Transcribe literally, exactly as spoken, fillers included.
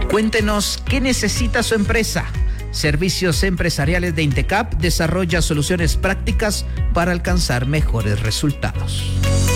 Cuéntenos qué necesita su empresa. Servicios Empresariales de Intecap desarrolla soluciones prácticas para alcanzar mejores resultados.